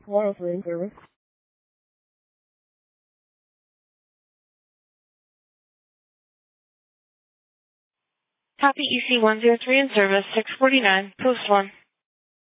103 in service. Copy EC 103 in service, 649, post 1.